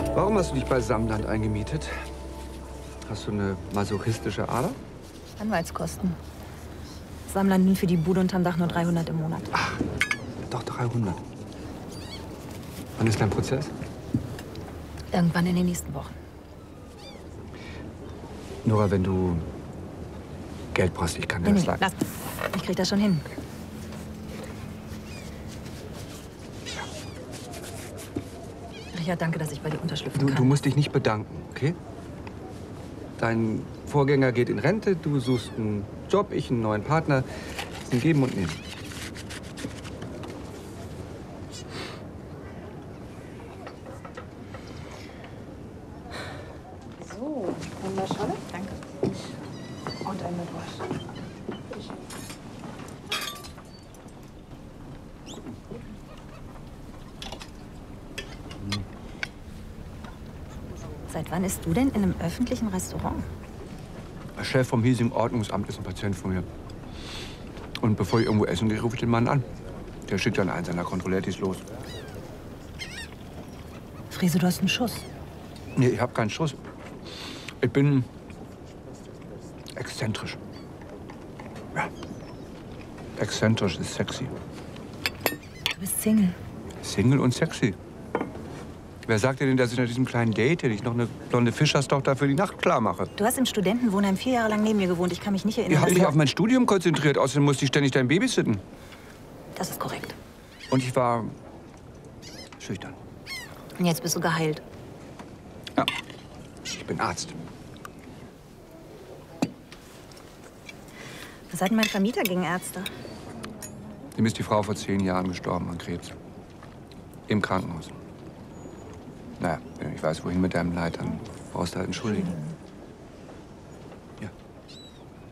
Warum hast du dich bei Samland eingemietet? Hast du eine masochistische Ader? Anwaltskosten. Sammlern nun für die Bude unterm Dach nur 300 im Monat. Ach, doch 300. Wann ist dein Prozess? Irgendwann in den nächsten Wochen. Nora, wenn du Geld brauchst, ich kann dir das leisten. Lass. Ich krieg das schon hin. Richard, danke, dass ich bei dir unterschlüpfen kann. Du musst dich nicht bedanken, okay? Dein Vorgänger geht in Rente, du suchst einen Job, ich einen neuen Partner. Das ist ein Geben und Nehmen. So, wunderschön. Danke. Und ein Mitwasch. Seit wann isst du denn in einem öffentlichen Restaurant? Der Chef vom hiesigen Ordnungsamt ist ein Patient von mir. Und bevor ich irgendwo essen gehe, rufe ich den Mann an. Der schickt dann einen seiner Kontrollettis los. Frese, du hast einen Schuss. Nee, ich habe keinen Schuss. Ich bin exzentrisch. Ja. Exzentrisch ist sexy. Du bist Single. Single und sexy. Wer sagt dir denn, dass ich nach diesem kleinen Date hier nicht noch eine blonde Fischerstochter für die Nacht klar mache? Du hast im Studentenwohnheim 4 Jahre lang neben mir gewohnt. Ich kann mich nicht erinnern, Ich habe dass mich du... auf mein Studium konzentriert. Außerdem musste ich ständig dein Babysitten. Das ist korrekt. Und ich war schüchtern. Und jetzt bist du geheilt. Ja, ich bin Arzt. Was hat denn mein Vermieter gegen Ärzte? Ihm ist die Frau vor 10 Jahren gestorben an Krebs. Im Krankenhaus. Naja, wenn du nicht weißt, wohin mit deinem Leid, dann brauchst du halt entschuldigen.